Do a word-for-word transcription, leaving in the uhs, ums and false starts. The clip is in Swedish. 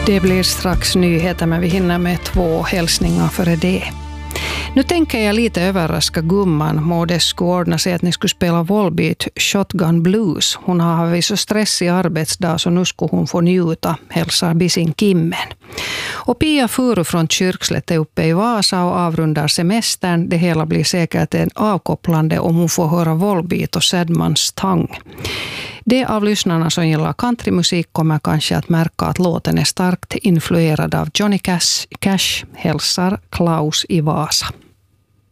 Det blir strax nyheter, men vi hinner med två hälsningar före det. Nu tänker jag lite överraska gumman. Må skulle ordna sig att ni skulle spela Volbeat Shotgun Blues. Hon har haft så stressig arbetsdag så nu skulle hon få njuta, hälsar Bisin Kimmen. Och Pia Furu från Kyrkslätt är uppe i Vasa och avrundar semestern. Det hela blir säkert en avkopplande om hon får höra Volbeat och Sedmans tang. De av lyssnarna som gillar countrymusik kommer kanske att märka att låten är starkt influerad av Johnny Cash, Cash hälsar Klaus i Vasa.